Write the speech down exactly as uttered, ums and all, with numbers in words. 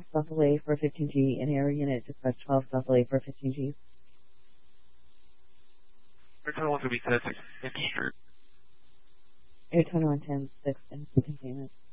stealth delay for fifteen G, and air unit dispatch twelve stealth delay for fifteen G. Air twenty-one to be ten six, in Street. Air twenty-one ten six, in containment.